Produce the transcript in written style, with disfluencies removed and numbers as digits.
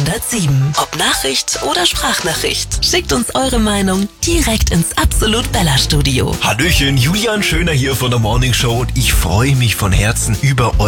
107. Ob Nachricht oder Sprachnachricht, schickt uns eure Meinung direkt ins Absolut Bella Studio. Hallöchen, Julian Schöner hier von der Morning Show und ich freue mich von Herzen über